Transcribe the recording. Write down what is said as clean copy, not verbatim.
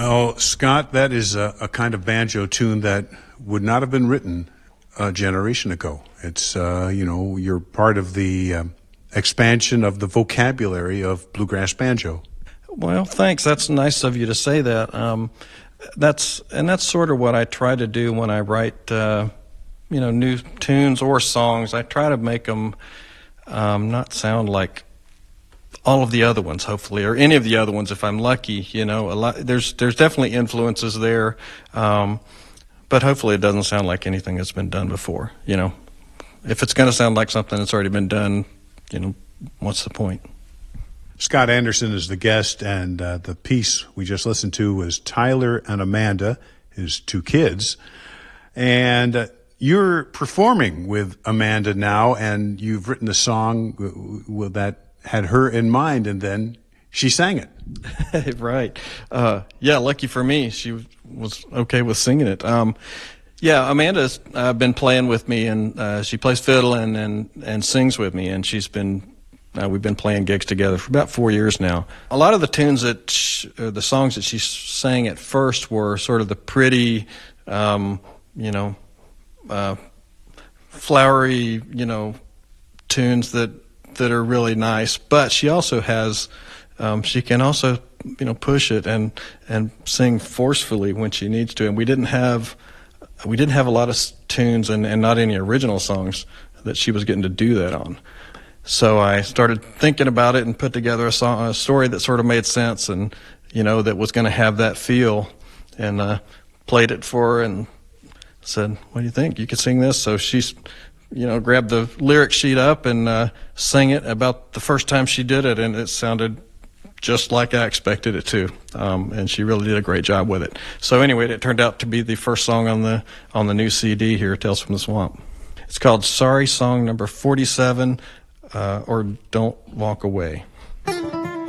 Oh, Scott, that is a kind of banjo tune that would not have been written a generation ago. It's, you're part of the expansion of the vocabulary of bluegrass banjo. Well, thanks. That's nice of you to say that. That's sort of what I try to do when I write, new tunes or songs. I try to make them not sound like all of the other ones, hopefully, or any of the other ones if I'm lucky. There's definitely influences there, but hopefully it doesn't sound like anything that's been done before. If it's going to sound like something that's already been done, what's the point? Scott Anderson is the guest, and the piece we just listened to was Tyler and Amanda, his two kids. And you're performing with Amanda now, and you've written a song that had her in mind, and then she sang it. Right. Lucky for me, she was okay with singing it. Amanda's been playing with me, and she plays fiddle and sings with me, and we've been playing gigs together for about 4 years now. A lot of the tunes the songs that she sang at first were sort of the pretty, flowery, tunes that are really nice. But she also has, she can also, push it and sing forcefully when she needs to. And we didn't have a lot of tunes and not any original songs that she was getting to do that on. So I started thinking about it and put together a story that sort of made sense and, that was going to have that feel, and played it for her and said, "What do you think? You could sing this?" So she's, grabbed the lyric sheet up and sang it about the first time she did it, and it sounded just like I expected it to, and she really did a great job with it. So anyway, it turned out to be the first song on the new CD here, Tales from the Swamp. It's called Sorry Song number 47, or Don't Walk Away.